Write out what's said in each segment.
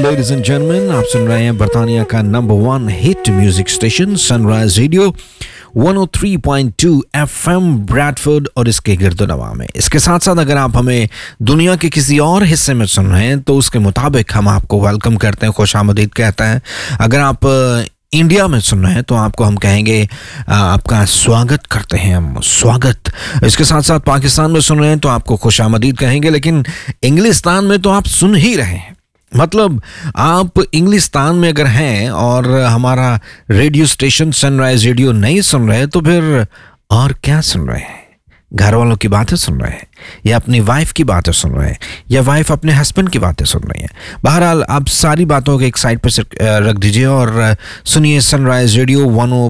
Ladies and gentleman, आप सुन रहे हैं बर्तानिया का number 1 hit music station sunrise radio 103.2 FM Bradford और इसके गिरदोनवा में। इसके साथ साथ अगर आप हमें दुनिया के किसी और हिस्से में सुन रहे हैं तो उसके मुताबिक हम आपको वेलकम करते हैं, खुशामदीद कहते हैं। अगर आप इंडिया में सुन रहे हैं तो आपको हम कहेंगे आपका स्वागत करते हैं, हम स्वागत। इसके साथ साथ पाकिस्तान में सुन रहे हैं तो आपको खुशामदीद कहेंगे, लेकिन इंग्लिस्तान में तो आप सुन ही रहे हैं। मतलब आप इंग्लिस्तान में अगर हैं और हमारा रेडियो स्टेशन सनराइज रेडियो नहीं सुन रहे तो फिर और क्या सुन रहे हैं? घर वालों की बातें सुन रहे हैं, या अपनी वाइफ की बातें सुन रहे हैं, या वाइफ अपने हस्बैंड की बातें सुन रही हैं। बहरहाल आप सारी बातों को एक साइड पर रख दीजिए और सुनिए सनराइज रेडियो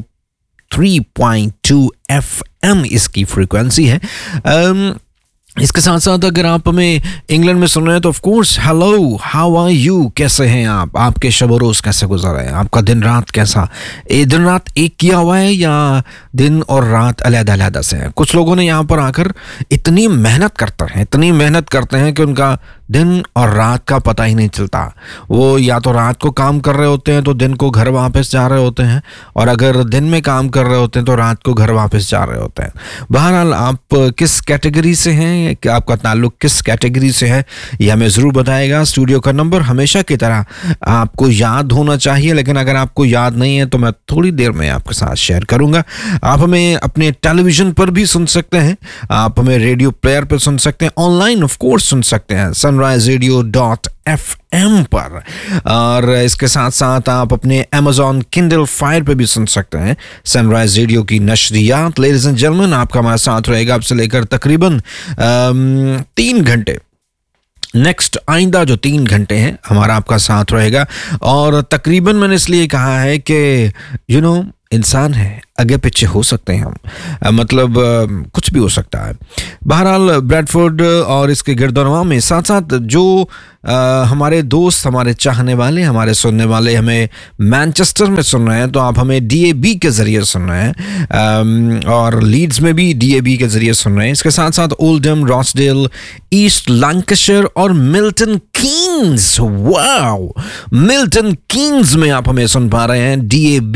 103.2 एफएम इसकी फ्रीक्वेंसी है। इसके साथ साथ अगर आप हमें इंग्लैंड में सुन रहे हैं तो of course hello, how are you, कैसे हैं आप? आपके शब रोज़ कैसे गुजर रहे हैं? आपका दिन रात कैसा? दिन रात एक किया हुआ है या दिन और रात अलग-अलग से है? कुछ लोगों ने यहाँ पर आकर इतनी मेहनत करते हैं कि उनका दिन और रात का पता ही नहीं चलता। वो या तो रात को काम कर रहे होते हैं तो दिन को घर वापस जा रहे होते हैं, और अगर दिन में काम कर रहे होते हैं तो रात को घर वापस जा रहे होते हैं। बहरहाल आप किस कैटेगरी से हैं, कि आपका ताल्लुक किस कैटेगरी से है, ये हमें ज़रूर बताएगा। स्टूडियो का नंबर हमेशा की तरह आपको याद होना चाहिए, लेकिन अगर आपको याद नहीं है तो मैं थोड़ी देर में आपके साथ शेयर करूँगा। आप हमें अपने टेलीविज़न पर भी सुन सकते हैं, आप हमें रेडियो प्लेयर पर सुन सकते हैं, ऑनलाइन ऑफ कोर्स सुन सकते हैं sunriseradio.fm पर, और इसके साथ साथ आप अपने Amazon Kindle Fire पे भी सुन सकते हैं सनराइज रेडियो की नशरियात। लेडीज एंड जेंटलमैन, आपका हमारा साथ रहेगा आपसे लेकर तकरीबन 3 घंटे। नेक्स्ट आइंदा जो 3 घंटे हैं हमारा आपका साथ रहेगा, और तकरीबन मैंने इसलिए कहा है कि इंसान है, आगे पीछे हो सकते हैं हम, मतलब कुछ भी हो सकता है। बहरहाल ब्रैडफोर्ड और इसके गिरदोनवा में साथ साथ जो हमारे दोस्त, हमारे चाहने वाले, हमारे सुनने वाले हमें मैनचेस्टर में सुन रहे हैं तो आप हमें DAB के ज़रिए सुन रहे हैं, और लीड्स में भी DAB के ज़रिए सुन रहे हैं। इसके साथ साथ ओल्डहम, रॉसडेल, ईस्ट लैंकाशायर और Milton Keynes, wow, Milton Keynes में आप हमें सुन पा रहे हैं DAB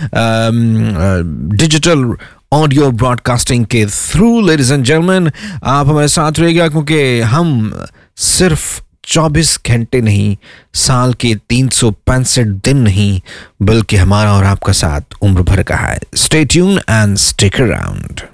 डिजिटल ऑडियो ब्रॉडकास्टिंग के थ्रू। लेडीज एंड जेंटलमैन, आप हमारे साथ रहिएगा, क्योंकि हम सिर्फ 24 घंटे नहीं, साल के 365 दिन नहीं, बल्कि हमारा और आपका साथ उम्र भर का है। Stay tune and stick around.